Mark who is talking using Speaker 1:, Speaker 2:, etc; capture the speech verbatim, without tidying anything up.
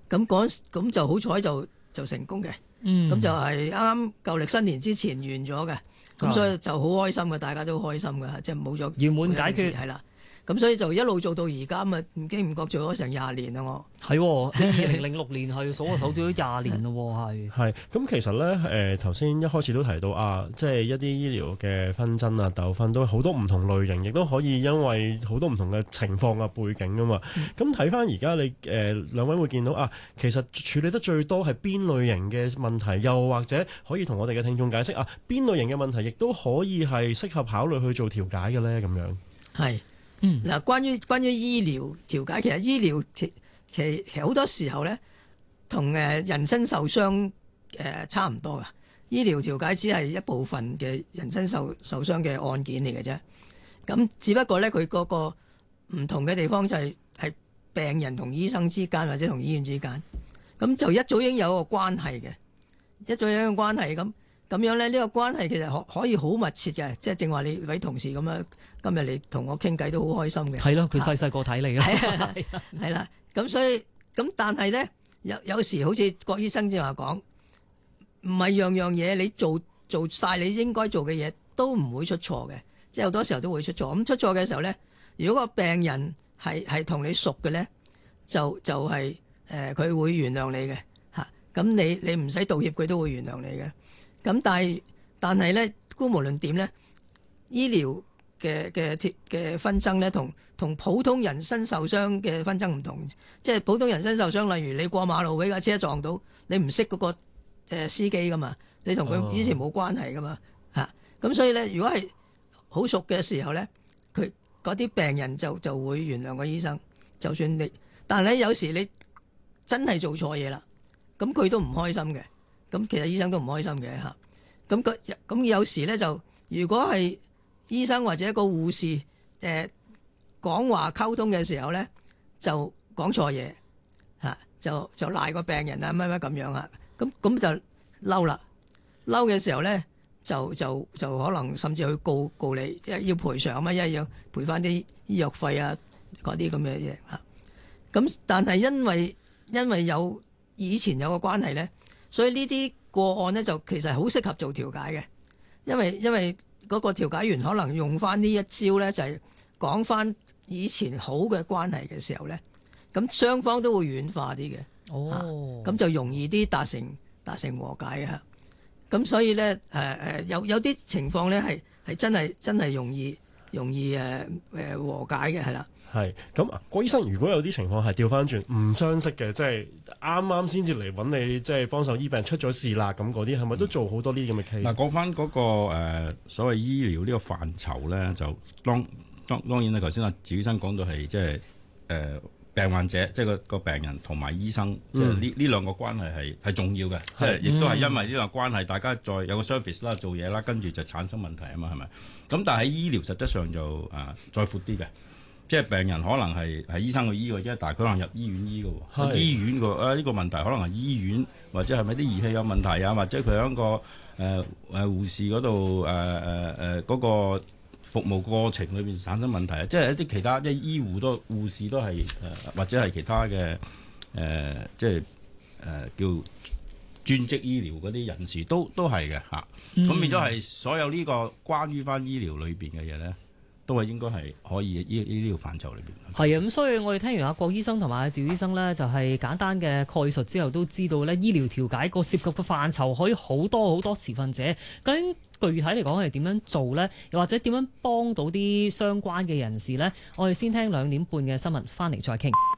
Speaker 1: 咁嗰咁就好彩就就成功嘅。咁、
Speaker 2: 嗯、
Speaker 1: 就係啱啱舊曆新年之前完咗嘅，咁所以就好開心嘅，大家都開心嘅，即係冇咗
Speaker 2: 圓滿解決係
Speaker 1: 啦。咁所以就一路做到而家，咪唔經唔覺做咗成廿年啦。我
Speaker 2: 係你二零零六年係數個手指都廿年咯，係
Speaker 3: 係咁其實咧誒頭先一開始都提到啊，即係一啲醫療嘅紛爭啊、糾紛都好多唔同類型，亦都可以因為好多唔同嘅情況啊、背景噶嘛。咁睇翻而家你誒、呃、兩位會見到啊，其實處理得最多係邊類型嘅問題，又或者可以同我哋嘅聽眾解釋啊，邊類型嘅問題亦都可以係適合考慮去做調解嘅咧？咁樣
Speaker 1: 係。
Speaker 2: 嗯，
Speaker 1: 嗱，關於關於醫療調解，其實醫療其其其實好多時候咧，同誒人身受傷誒差唔多噶。醫療調解只係一部分嘅人身受受傷嘅案件嚟嘅啫。咁只不過咧，佢嗰個唔同嘅地方就係係病人同醫生之間，或者同醫院之間，咁就一早已經有個關係嘅，一早已經有個關係咁。咁樣咧，呢、這個關係其實可可以好密切嘅，即係正話你位同事咁樣，今日你同我傾偈都好開心嘅。
Speaker 2: 係咯，佢細細個睇你咯。
Speaker 1: 係啦，咁所以咁，但係咧有有時好似郭醫生正話講，唔係樣樣嘢你做做晒你應該做嘅嘢都唔會出錯嘅，即係好多時候都會出錯。咁出錯嘅時候咧，如果個病人係係同你熟嘅咧，就就係誒佢會原諒你嘅嚇。咁你你唔使道歉，佢都會原諒你嘅。咁但係但係咧，無論點咧，醫療嘅嘅嘅紛爭咧，同同普通人身受傷嘅紛爭唔同。即係普通人身受傷，例如你過馬路俾架車撞到，你唔識嗰個誒司機噶嘛，你同佢以前冇關係噶嘛嚇。咁、哦、所以咧，如果係好熟嘅時候咧，佢嗰啲病人就就會原諒個醫生，就算你，但係咧有時你真係做錯嘢啦，咁佢都唔開心嘅。咁其實醫生都唔開心嘅嚇，咁個咁有時咧就，如果係醫生或者一個護士誒、呃、講話溝通嘅時候咧，就講錯嘢嚇，就就賴個病人啊乜乜咁樣啊，咁咁就嬲啦，嬲嘅時候咧就就就可能甚至去告告你，即係要賠償啊嘛，一係要賠翻啲醫藥費啊嗰啲咁嘅嘢嚇。咁但係因為因為有以前有個關係咧。所以呢啲個案呢，就其實好適合做調解嘅，因為因為嗰個調解員可能用翻呢一招呢，就係講翻以前好嘅關係嘅時候呢，咁雙方都會軟化啲嘅，哦，咁、啊、就容易啲達成達成和解嘅。咁所以呢，誒、呃、誒有有啲情況呢，係係真係真係容易容易誒誒、呃、和解嘅，係啦。
Speaker 3: 係咁，郭醫生，如果有啲情況係調翻轉唔相識嘅，即係啱啱先至嚟揾你，即係幫手醫病出咗事啦，咁嗰啲係咪都做好多呢啲咁嘅 case？嗱，
Speaker 4: 講翻嗰個、呃、所謂醫療呢個範疇咧，就當當當然啦，頭先阿趙醫生講到係即係誒病患者，即係個個病人同埋醫生，即係呢呢兩個關係係係重要嘅，即係亦都係因為呢兩個關係，大家再有個 service 啦，做嘢啦，跟住就產生問題啊嘛，係咪？咁但係喺醫療實質上就誒、呃、再闊啲嘅。即係病人可能係係醫生去醫嘅啫，但係佢可能入醫院醫嘅喎。醫院個誒呢個問題可能係醫院或者係咪啲儀器有問題啊？或者佢喺個誒誒、呃、護士嗰度誒誒誒嗰個服務過程裏邊產生問題啊？即係一啲其他即係醫護都護士都係誒、呃、或者係其他嘅誒、呃、即係誒、呃、叫專職醫療嗰啲人士都都係嘅嚇。咁變咗係所有呢個關於翻醫療裏邊嘅嘢咧，都係應該係可以呢呢呢個範疇裏邊。
Speaker 2: 係啊，咁所以我哋聽完阿郭醫生同埋阿趙醫生呢，就係、是、簡單嘅概述之後，都知道呢醫療調解個涉及嘅範疇可以好多好多持份者。究竟具體嚟講係點樣做呢？又或者點樣幫到啲相關嘅人士呢？我哋先聽兩點半嘅新聞，翻嚟再傾。